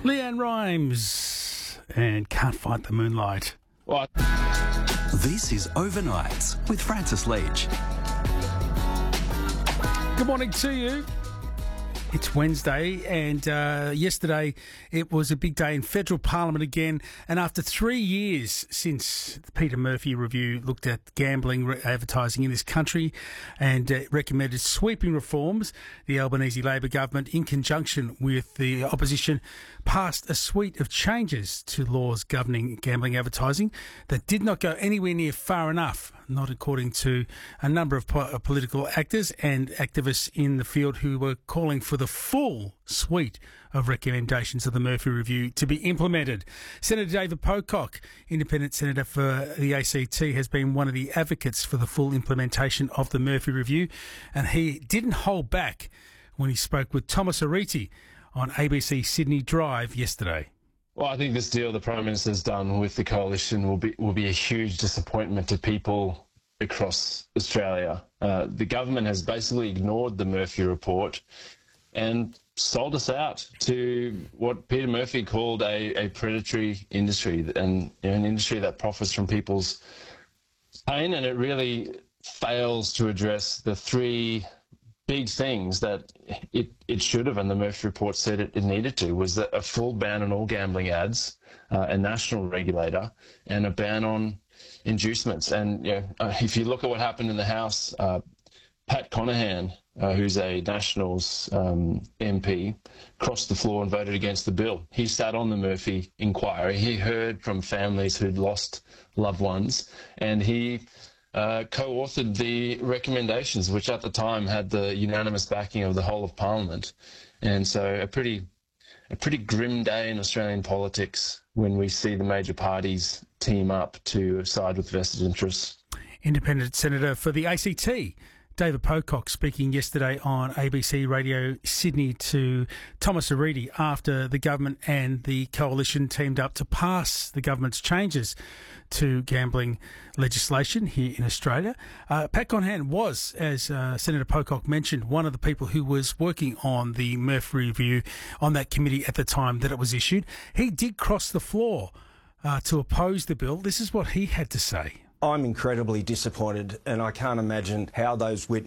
Leanne Rimes and Can't Fight the Moonlight. What? This is Overnights with Francis Leach. Good morning to you. It's Wednesday, and yesterday it was a big day in federal parliament again. And after 3 years since the Peter Murphy review looked at gambling advertising in this country and recommended sweeping reforms, the Albanese Labor government, in conjunction with the opposition, passed a suite of changes to laws governing gambling advertising that did not go anywhere near far enough, not according to a number of political actors and activists in the field who were calling for the full suite of recommendations of the Murphy Review to be implemented. Senator David Pocock, independent senator for the ACT, has been one of the advocates for the full implementation of the Murphy Review, and he didn't hold back when he spoke with Thomas Ariti on ABC Sydney Drive yesterday. Well, I think this deal the Prime Minister's done with the coalition will be a huge disappointment to people across Australia. The government has basically ignored the Murphy report and sold us out to what Peter Murphy called a predatory industry, and an industry that profits from people's pain, and it really fails to address the three big things that it should have, and the Murphy report said it needed to, was a full ban on all gambling ads, a national regulator, and a ban on inducements. And if you look at what happened in the House, Pat Conahan, who's a Nationals MP, crossed the floor and voted against the bill. He sat on the Murphy inquiry. He heard from families who'd lost loved ones, and he co-authored the recommendations, which at the time had the unanimous backing of the whole of Parliament. And so a pretty grim day in Australian politics when we see the major parties team up to side with vested interests. Independent Senator for the ACT, David Pocock, speaking yesterday on ABC Radio Sydney to Thomas Ariti after the government and the coalition teamed up to pass the government's changes to gambling legislation here in Australia. Pat Conahan was, as Senator Pocock mentioned, one of the people who was working on the Murphy Review on that committee at the time that it was issued. He did cross the floor to oppose the bill. This is what he had to say. I'm incredibly disappointed, and I can't imagine how those witnesses